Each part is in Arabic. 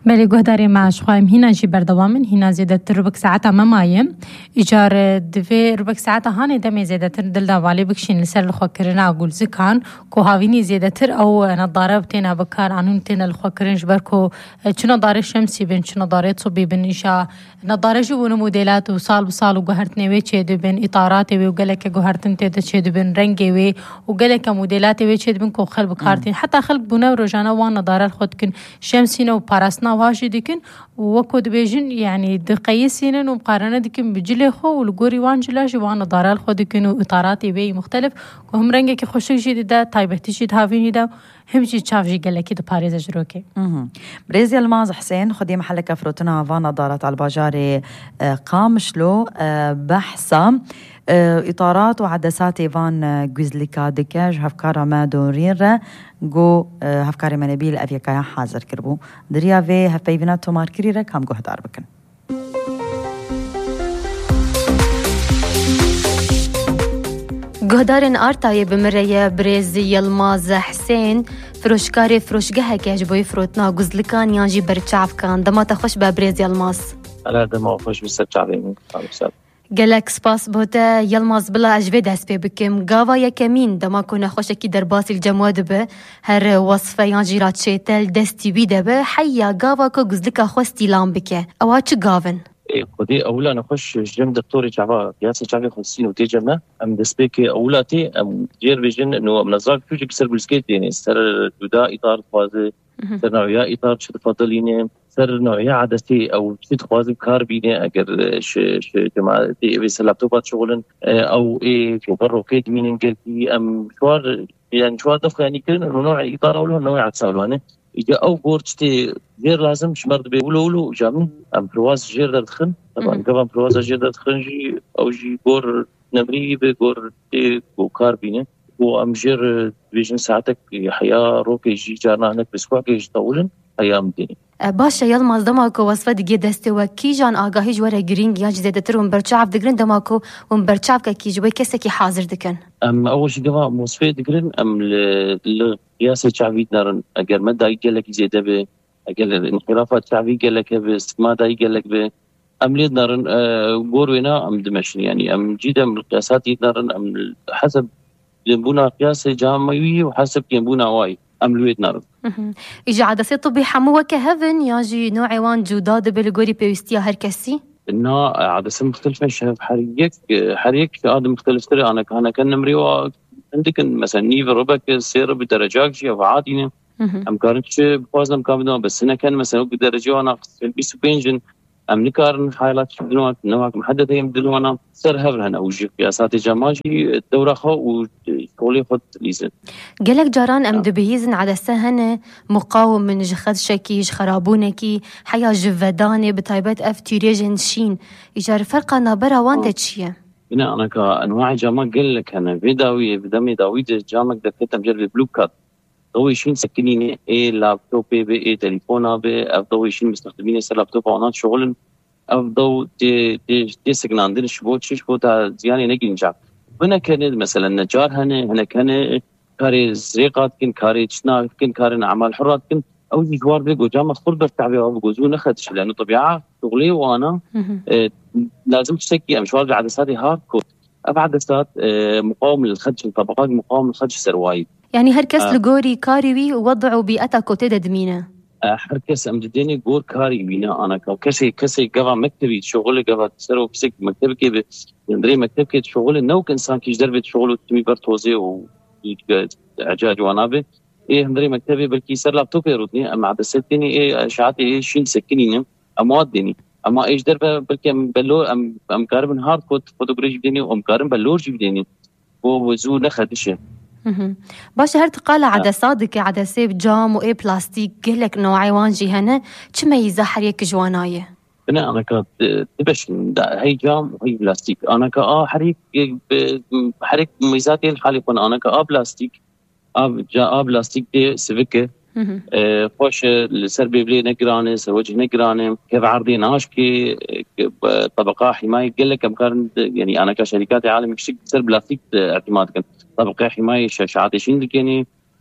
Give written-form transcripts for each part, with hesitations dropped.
بله گهداری معش خواهیم هینا جی بردوامن هینا زیده تر ربک ساعت مایم ایجار دوی ربک ساعت هانی دمی زیده تر دل دوالی بکشین لسر لخوا کرنا گول زکان که هاوینی زیده تر او نظاره بتینا بکار عنون تینا لخوا کرنج برکو چه نظاره شمسی بین چه نظاره صبی بین ایشا نظاره جوون مدلات و سال بسال و گهرتنی وی چه دو بین اطارات وی و گلک گهرتن تیده چه دو بین رنگی وی و گلک مدلات وی چه دو بین کو خل بکارتین حتی خل بونه روزانه وان نظاره خود کن شمسینا و پارسنا وهاش ديكن وكود بيجن يعني دقيسين ومقارنة ديكن بجلي خو والجوري وانجلاش وانا ضرال خو ديكن وإطاراتي بي مختلف وهم رنجة كي خوشك جديد دا تايبتي جديد هافيني دا هم جي تشاف جي قال لك باريس جروكي. بريزي الماز حسين خدي محلك فروتنا فانا دارت على الباجاري قامشلو بحثا إطارات وعدسات إيفان جوزليكا دكاج هفكارا ما دورير جو هفكاري منبيل أفيكايا حاضر كربو دريا في هفايفينا تومار كريرك هم جو هدار بكن گهدارن آرتای بمریا برزی الماز حسین فروشکاری فروشگاه کهج بوی فروتنا گزلکان یانجی برچاف کان دما تخوش با برزی الماز. أنا دما خوش بسرچاویم خالص. گلک سپاس بوده یلماز بلا اجوه دست پی بکم گاوا یکمین دما کنه خوشه کی در باسی الجماد به هر وصفه یانجی رات شیتل دستی بیده به حیا گاوا که گزلکا خواستی لام بکه اوا چه گاون؟ خدي أولا نخش جم دكتوري شعبا قياس شعبي خمسين وتيجمنا أم دسبيك أولاتي أم جير بيجن إنه منظرك فيك بسر بالسكيت يعني سر دودا إطار خوازي سر نوعية إطار شد فضليني سر نوعية عدسي أو شد خوازي بكار بيني أجر ش جماعتي بس اللابتوبات شغلن أو إيه كبر كيد مين قلتي أم شوار يعني شوار دفق يعني كلنا نوع إطار أو نوع عدسة أولاني إذا أو بورتشتي غير لازم شمرد بيقولوا جامن أم برواز جير دخن طبعا كمان برواز جير دخن جي أو جي بور نمري بور تي بوكار بينه وأم جير بيجن ساعتك حياة روكي جي جارنا هناك بسكوا كي طولن أيام ديني باشه یلماز دماکو وصفه دیگه دسته و کی جان آگاهی جوره گرینگ یا جزیده تر و برچاف دگرن دماکو و برچاف که کی جوی کسی کی حاضر دکن أم أول شيء دما وصفه دگرن أم القياس الشعبي نارن أجر ما داي قالك زيادة ب أجر الانحرافات الشعبي قالك باستثمار داي قالك ب أم ليد نارن بورونا أم دمشق يعني أم جيدا من القياسات نارن أم حسب ينبونا قياس جامعي وحسب ينبونا واي أم لويد نارن إجا عدسة طبي حموة كهفن ياجي نوع وان جوداد بالجوري بيستيا هركسي إنه عدسة مختلفة شايف حريك آدم مختلف ترى أنا كان نمري عندك مثلا نيف ربك سير بدرجات شيء وعادينه أم كارنش بوازم كامدنا بس أنا كان مثلا بدرجة وأنا في البيسو بينجن أم نكارن حالات شدنوات نوعك محددة يمدلوانا سر هفرهن أو جي قياسات جماجي الدورة خو وشغلي خد ليزن قالك جاران أم دبيزن عدسة هنا مقاوم من جخد شكي خرابونكي حيا جفداني بطيبات افتيريجن شين إجار فرقا نابرا وانده تشيه هنا أنا كأنواع جامع قال لك أنا بداوي بدمي داوي جامع دكتور مجرد بلو كات ضويشين سكنيني إيه لابتوب إيه تليفون أفضويشين مستخدمين لابتوب وعنات شغلن أفضو دي سكناندين شبوت يعني نجنجا هنا كان مثلا نجار هنا كان كاري زريقات كن كاري تشنا كن كاري أعمال حرات كن أو جوار بيجو جامع خل برتعبيه وبجوزو نخدش لأنه طبيعة شغلي وأنا لازم تسكي أمشوار عدساتي هارد كود عدسات مقاوم للخدش الطبقات مقاوم للخدش سرواي يعني هركس لجوري كاريوي ووضعوا بيئتا كوتيدا دمينة هركس أمدديني جور كاري بينا أنا كسي قفا مكتبي شغل قفا تسرو بسك مكتب كي بندري مكتب كي شغل نوك إنسان كيش دربت شغله تمي برتوزي وعجاج وانابه إيه هندري مكتبي بلكي سر لابتوب يرودني أما عدساتيني إيه شعاتي إيه شين سكينيني أمواد ديني أما إيش دربه بلكي بلو أم كاربن هارد كود فوتوغرافي ديني وأم كاربن بلور جيب ديني ووزو نخدشه باش هر تقال عدساتك عدسة بجام وإيه بلاستيك قلك نوعي وانجي هنا كما يزحر يك جواناية أنا كنت تبش هاي جام وهي بلاستيك أنا حريك ميزاتي الحالي أنا بلاستيك بلاستيك دي سفكة خوش السر بيبلي نقرانه سر وجه نقرانه كيف عرضي ناش كي طبقة حماية قال لك أمكان يعني أنا كشركات عالم كشك سر بلاستيك اعتماد كان طبقة حماية شاشات شين يعني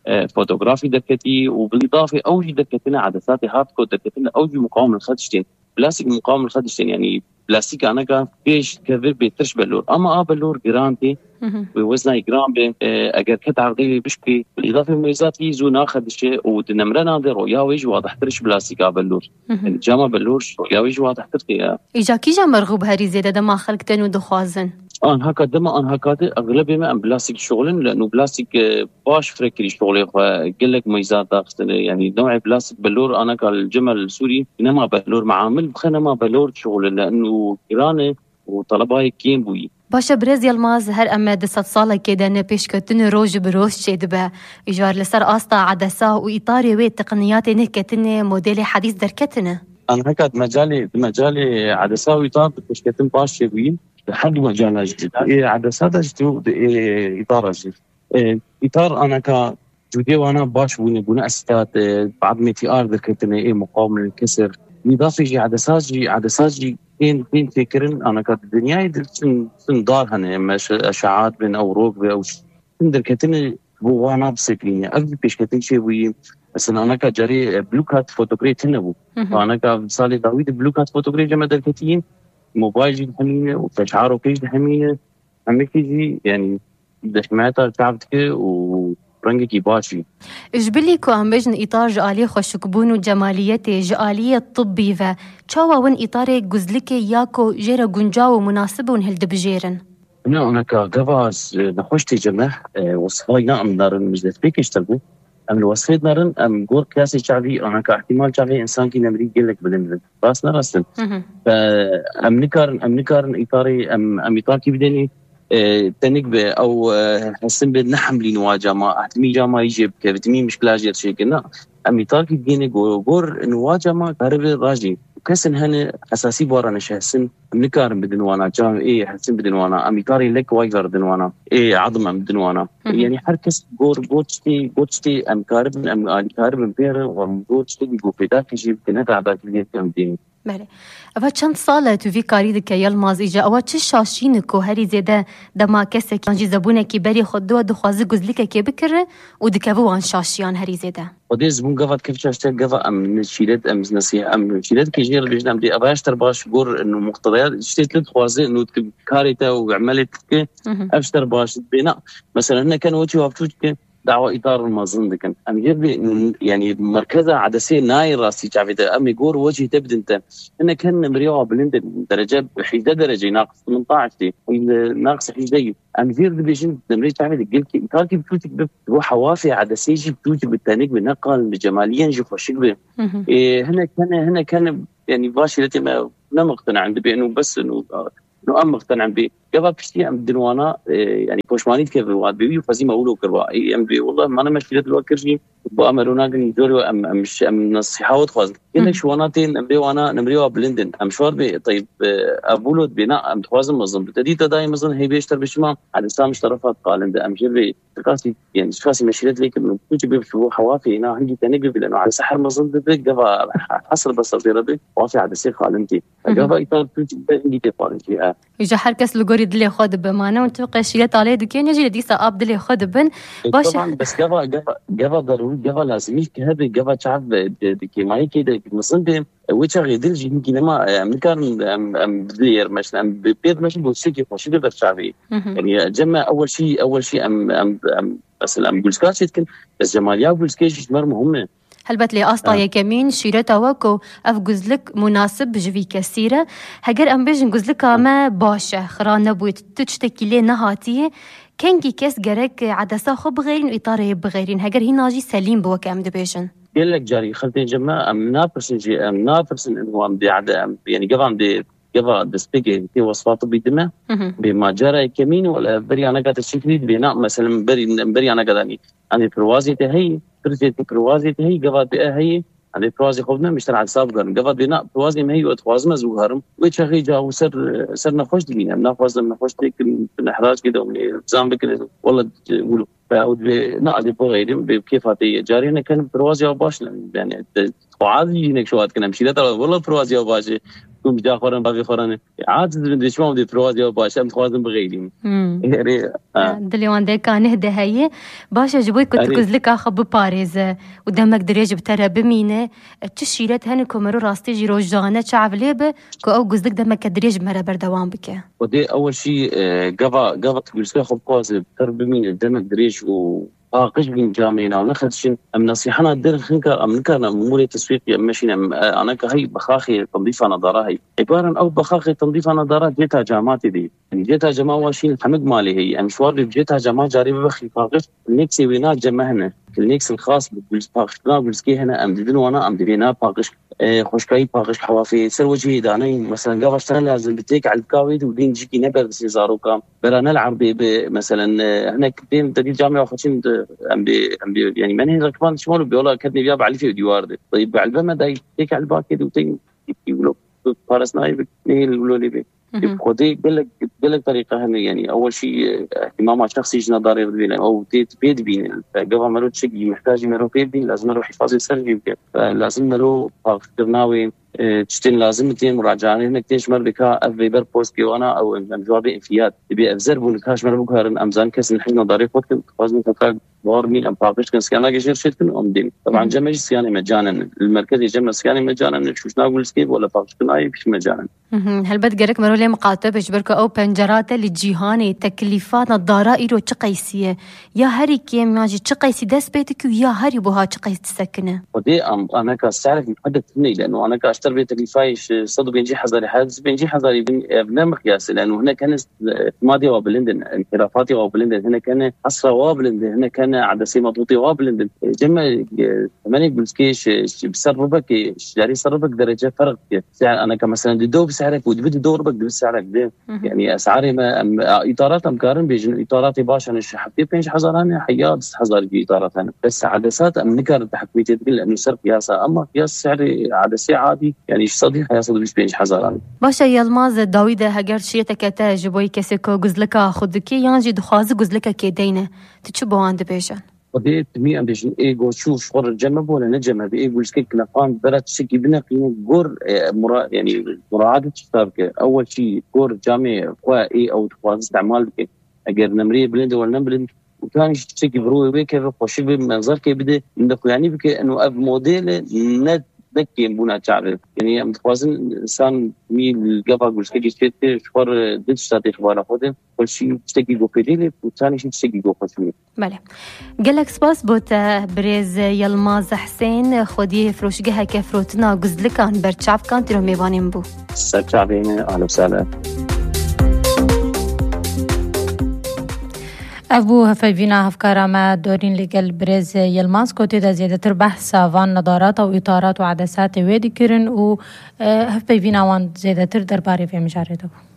فوتوغرافي دكتي، وبالإضافة أوجي دكتنا عدسات هاردكور دكتنا أوجي مقاوم الخدشتين بلاستيك مقاوم الخدشتين، يعني بلاستيك أنا كان فيش كذب بيترش بلور أما بلور جرانتي ووزنها جرام أجر كت عرضي بشكي. بالإضافة مميزات يزو ناخذ الشيء ودنمرنا نادر وياويج واضح ترش بلاستيك بلور الجامع بلور وياويج واضح ترتيا إجا كيجا مرغوب هاري زيادة دما خلق تنو دخوازن أنا هكذا دما أنا هكذا أغلبية ما بلاستيك شغلن لأنه بلاستيك باش فريكري شغلي فقل لك ميزات داخل يعني نوع بلاستيك بلور أنا كالجمل السوري إنما بلور معامل بخنا ما بلور شغل لأنه إيراني وطلبها كين بوي باشا برز يلماز هر أما دست صالة كده نبيش كتن روج بروج شد با إجار لسر آستا عدسة وإطاري وي تقنيات نكتن موديل حديث دركتنا. أنا هكذا مجالي عدسة وإطار بتش كتن باش شوين لحد مجالنا جديد عدسات جديد إطار جديد إطار أنا كجودي وأنا باش بنا أستات بعد ميتي آر ذكرتني مقاوم للكسر إضافة جي عدسات جي كين فكرن أنا كانت الدنيا يدرسن دار هنا مش أشعات من أوروب أو ذكرتني هو أنا بسكيني أقدر بيش كتن شيء وي بس أنا كجري بلوكات فوتوغرافي هنا فأنا كمثال داويد بلوكات فوتوغرافي جمع ذكرتين موبايل جي حمينة وتشعاره كيش حمينة عمكي يعني دشمعتها شعبتك ورنجك باشي إجبلي كو عم بجن إطار جالي خوشكبون وجماليته جالية طبي و تشاوا ون إطار جزلك ياكو جيرا جنجاو مناسبة ونهلد بجيرن أنا كجواز نخوشتي جمع وصفاينا أم نارن مجدد بيك يشتغل أم الوصفات نارن أم جور كاسي شعبي أنا كاحتمال شعبي إنسان كي نمري يقول لك بالمدن بس نرسل فأم نكارن إطاري أم إطار كي بدني تنك أو حسن بالنحم لي نواجه ما أحتمي جاما يجيب كفتمي مشكلة جير شيء كنا أم إطار كي بدني جور نواجه ما قرب راجي كسن هنا أساسي بارا نشهسن نكارن بدنوانا جام إيه حسن بدنوانا أميكاري لك وايفر بدنوانا إيه عظمة بدنوانا يعني حركس غورتشتي أمكارب أمكارب بير وغورتشتي بيجوفيدا كيجيب كنها عباد اللي كم دين. بله. أبغى چند ساله تو في کاری دکه یلماز ایجا أبغى چه شاشین کو هری زده دما کسی که انجی زبونه کی بری خود دو دخوازی گزلیک کی بکره و دکه وان شاشیان هری زده. ودي زبون قفت كيف شاشتك قفا أم نشيلت أم نصيحة أم نشيلت كيجير بيجنا بدي أبغاش ترباش جور إنه مقتضيات اشتيت لد خوازي إنه كاريته وعملت كي أبشتر باش بينا مثلا هنا كان وجهه وفتوك دعوة إطار المازن دكان أم جربي يعني مركزة عدسية ناي راسي جافيدا أم يقول وجه تبدأ أنت هنا كان مريوها بلند درجة حيدة درجة ناقص 18 دي ناقص حيدة أم جربي بيجن مريت جافيدا قلت إطار كي بتوتك بروح حوافي عدسية جي بتوتك بالتانيك بنقل بجماليا جي خوشك به هنا كان يعني باشي لتي ما مقتنع عندي بأنه بس إنه أم مقتنع به قبل بشتي أم دنوانا يعني كوشمانيت كيف الواد بيجي وفزيمة أولو كروا أم بي والله ما أنا مشكلة الواد كرجي بأمرونا قن دوري أم نصيحة وتخاز إنك شواناتين أم بيوانا نمريوا بلندن أم شوار بي طيب أبولود بناء أم تخازم مظلم بتديت دايما مظلم هي بيشتر بشما على سام اشترفت قالن ده أم جربي تقاسي يعني تقاسي مشكلة ليك من كنت بيشوفوا حوافي هنا عندي تنقل لأنه على سحر مظلم ده قبل حصل بس صديرة وافي على سير قالنتي قبل إطار كنت عندي تقارنتي يجا حركس لغوري دلي خود بمانا وانتوقع شيلات عليه دكين يجي لديسا أب دلي خود بن طبعا بس قبل ضروري قبل لازميش كهذا قبل شعب دكي معي كده مصنبه ويشغل دلجي يمكن ما مكان بدير مثلا بيد مش بوسيكي فشي ده شعبي يعني جمع أول شيء أم بس الأم بولسكاش يمكن بس جماليا بولسكاش مر مهمة هلبت لي أسطا يكمين شيرتا وكو أف جزلك مناسب جوي كثيرة هجر أم بيجن جزلك ما باشا خران نبوي تشتكي لي نهاتيه كنكي كاس جرك عدسة خب غيرين وإطاره بغيرين هجر هي ناجي سليم بوك أم دبيجن قال لك جاري خلتين جماعة أم نافرسن إنه أم دي عدا يعني قبل دسبيجي في وصفات بيدمه بما جرى كمين ولا بري أنا قاعد الشكل بناء مثلا بري أنا قاعد أني بروازي تهي فرزة بروازي تهي قبل بقى هي أني بروازي خدنا مشتري على سابقا قبل بناء بروازي ما هي وتخواز مزوجهم ويشغي جاو سر نخش دينا نخش لك الإحراج كده ومن زامبك والله يقولوا فأود نقدر بغيرهم بكيف هاتي جاري هنا كان بروازي أو باش يعني وعادي هناك شوات كنا مشيلة والله بروازي أو باش كم بجا خورن باقي خورن عاد بدي شو بدي تروادي باش ام خوازم بغيري دليوان ده كان هدا هي باشا جبوي كنت كزلك اخب باريز ودمك دريج بترى بمينه تشيرت هن كمرو راستي جيرو جانه شعب ليبه كو او كزلك دمك دريج مره بردوام بك ودي اول شيء قفا تقول خب قاز بتر بمينه دمك دريج و قش بين جامعنا ونخدشين أم نصيحنا الدر خنكر أم نكرنا مولي تسويقي ماشينا أنا كهي بخاخي تنظيف نظارة هي عبارة أو بخاخي تنظيف نظارة جيتها جامعتي دي يعني جيتها جماعة واشين الحمد مالي هي مشوار جيتها جماعة جاري بخي فاقش النكسي وينات جمعنا النكس الخاص بالباقشنا بالسكي هنا أم دبن وانا أم دبينا باقش خوشكاي باقش حوافي سر وجهي داني مثلا قبل اشتغل لازم بتيك على الكاويد ودين جيكي نبر سيزارو كام برا نلعب مثلا هناك بين تدي جامعة وخشين أم بي يعني من هي ركبان شمال بيقولها كدني بياب على في ديوار دي طيب على البما داي تيك على الباكيد وتين يقولوا فارس نايب نيل يقولوا لي بي خدي بلك طريقة هنا يعني أول شيء اهتمام شخصي جنا ضاري بدين أو تيت بيد بين قبل ما نروح شيء محتاج نروح بيد بين لازم نروح حفاظ سرجي لازم نروح قرناوي تشتين لازم تين مراجعين هناك تيش مربكها أفيبر بوست كيوانا أو جواب انفياد تبي أفزر بونكاش مربكها رن أمزان كاس نحن ضاري خدك لازم تفرق بار مين أم باقش كان سكانا جير شركة أم دين طبعا جمع سكاني مجانا المركز يجمع سكاني مجانا شوش نقول سكيب ولا باقش كناي بش مجانا هل بدقرك مرولي مقاطب اجبرك او بنجرات للجيهاني تكليفات الضرائر وتقيسيه يا هري كيم ماجي تقيسي داس بيتك ويا هري بوها تقيس تسكنه ودي انا كاستعرف محدد مني لانه انا كاشتر بيت تكليفايش صدق بينجي حذري حادث بينجي حذري بنام مقياس لانه هنا كان ماضي وبلندن انحرافاتي وبلندن هنا كان حصره وبلندن هنا كان عدسي مضبوطي وبلندن جمع 8 بلسكيش بسربك جاري سربك درجه فرق سعر انا كمثلا دو بسعرك ودبد دوربك بسعرك ده يعني اسعاري ما اطارات مقارن بين اطاراتي باشا انا حطيت بينش حزراني حياد حزر في اطارات انا بس عدسات امنكر تحكميتي تقول انه صار قياسه اما قياس سعري عدسي عادي يعني صديق يا صديق بينش حزراني باشا يلماز داويده هجر شيتك تاجبوي كسكو غزلكا خدكي يانجي دخاز غزلكا كيدينه تشبو عند بيجان قضيت مية بيجن إيجو شوف شغل الجمب ولا نجمة بإيجو سكيك نقان برات شكي بنقي جور يعني مراعاة شتابك أول شيء جور جامع قوى إيه أو تخواز استعمال بك أجر نمرية بلند ولا نبلند وكان شكي بروي بك خوشي بمنظر كي بدي ندق يعني بك إنه أب موديل ند ذكي بونا شعر يعني متوازن إنسان ميل قبل قول سكيك شتى شوار دش تاتي خبارة خودم كل شيء تشتكي جو فيديلي وثاني شيء تشتكي جو خشمي. بله. قالك سباس بوتا بريز يلماز حسين خودي فروشجها كفروتنا جزلكان برشاب كان ترو ميوانين بو. شعبين أهلا وسهلا. أبو هفيفينا هفكارا ما دورين لقل بريز يلماس كوتي دا زيادة بحث وان نظارات و إطارات و عدسات ويدي كرن و هفيفينا وان زيادة درباري في مجارده.